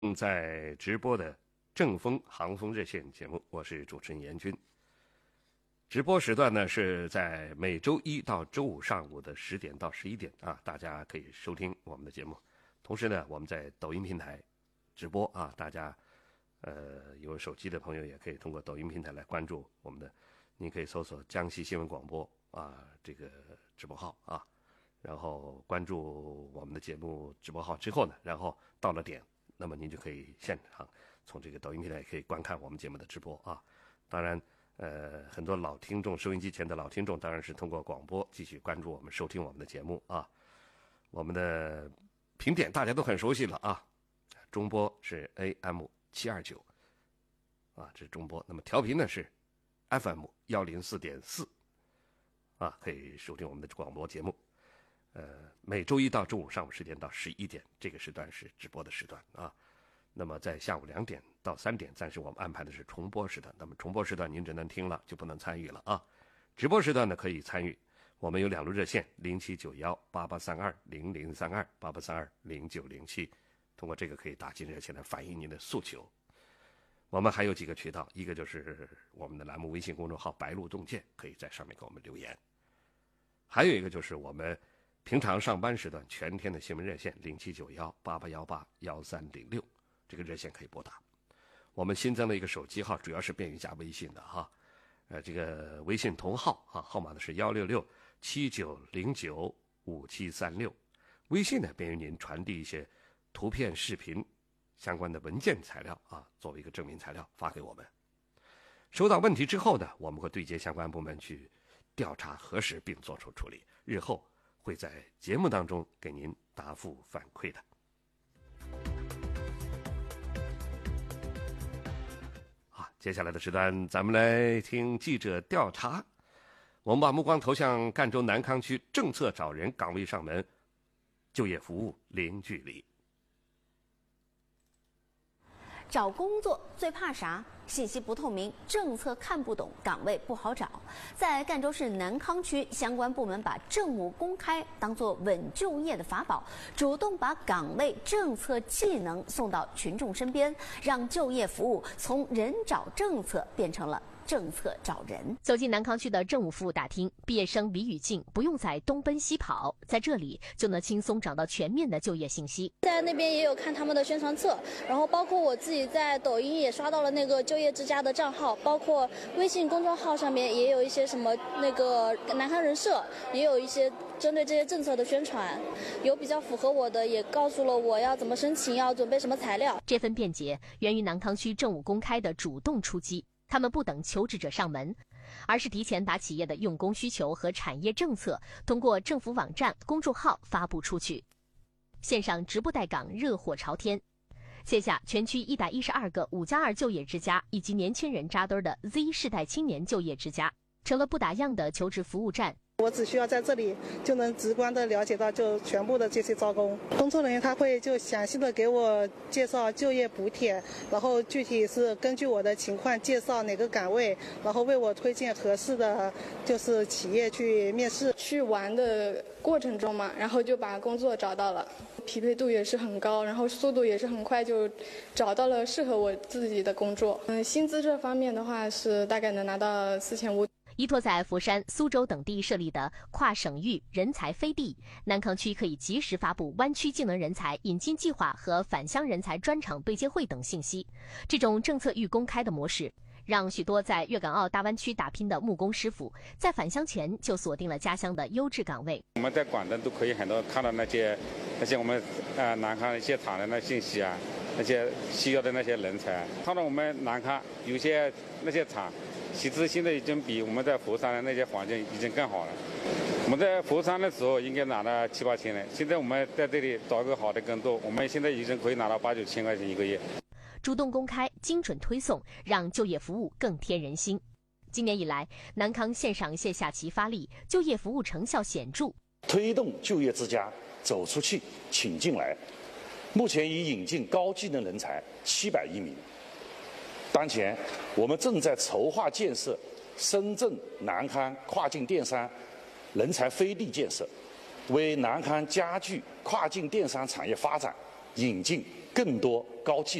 在直播的正风航风热线节目，我是主持人严军。直播时段呢是在每周一到周五上午的10点到11点啊，大家可以收听我们的节目。同时呢，我们在抖音平台直播啊，大家有手机的朋友也可以通过抖音平台来关注我们的，您可以搜索江西新闻广播啊这个直播号啊，然后关注我们的节目直播号之后呢，然后到了点，那么您就可以现场从这个抖音平台可以观看我们节目的直播啊。当然很多老听众，收音机前的老听众当然是通过广播继续关注我们，收听我们的节目啊。我们的频点大家都很熟悉了啊，中波是 AM729啊，这是中波。那么调频呢是 FM104.4啊，可以收听我们的广播节目。每周一到周五上午10点到11点，这个时段是直播的时段啊。那么在下午2点到3点，暂时我们安排的是重播时段。那么重播时段您只能听了，就不能参与了啊。直播时段呢可以参与，我们有2路热线：079188320032，88320907，通过这个可以打进热线来反映您的诉求。我们还有几个渠道，一个就是我们的栏目微信公众号“白鹿洞见”，可以在上面给我们留言。还有一个就是我们平常上班时段全天的新闻热线079188181306，这个热线可以拨打。我们新增了一个手机号，主要是便于加微信的哈。这个微信同号啊，号码呢是16679095736。微信呢便于您传递一些图片、视频相关的文件材料啊，作为一个证明材料发给我们。收到问题之后呢，我们会对接相关部门去调查核实并做出处理，日后会在节目当中给您答复反馈的。好，接下来的时段咱们来听记者调查。我们把目光投向赣州南康区政策找人岗位上门，就业服务零距离。 找工作最怕啥？信息不透明，政策看不懂，岗位不好找。在赣州市南康区，相关部门把政务公开当作稳就业的法宝，主动把岗位、政策、技能送到群众身边，让就业服务从人找政策变成了政策找人。 走进南康区的政务服务大厅，毕业生李宇静不用再东奔西跑，在这里就能轻松找到全面的就业信息。 在那边也有看他们的宣传册，然后包括我自己在抖音也刷到了那个就业之家的账号，包括微信公众号上面也有一些什么那个南康人社，也有一些针对这些政策的宣传，有比较符合我的，也告诉了我要怎么申请，要准备什么材料。 这份便捷源于南康区政务公开的主动出击。他们不等求职者上门，而是提前把企业的用工需求和产业政策通过政府网站、公众号发布出去。线上直播带岗热火朝天，线下全区112个5+2就业之家以及年轻人扎堆的 Z 世代青年就业之家，成了不打烊的求职服务站。 我只需要在这里就能直观的了解到就全部的这些招工工作人员，他会就详细的给我介绍就业补贴，然后具体是根据我的情况介绍哪个岗位，然后为我推荐合适的就是企业去面试。 去玩的过程中嘛，然后就把工作找到了，匹配度也是很高，然后速度也是很快，就找到了适合我自己的工作。薪资这方面的话是大概能拿到4500。 依托在佛山、苏州等地设立的跨省域人才飞地，南康区可以及时发布湾区技能人才引进计划和返乡人才专场对接会等信息。这种政策预公开的模式，让许多在粤港澳大湾区打拼的木工师傅，在返乡前就锁定了家乡的优质岗位。 我们在广东都可以很多看到那些我们南康一些厂的那信息啊，那些需要的那些人才，看到我们南康有些那些厂。其实现在已经比我们在佛山的那些环境已经更好了。我们在佛山的时候应该拿到7、8千了，现在我们在这里找一个好的工作，我们现在已经可以拿到8、9千块钱一个月。 主动公开、精准推送，让就业服务更贴人心。今年以来，南康线上线下齐发力，就业服务成效显著。 推动就业之家走出去，请进来。目前已引进高技能人才710名。当前，我们正在筹划建设深圳、南康跨境电商人才飞地建设，为南康家具跨境电商产业发展引进更多高技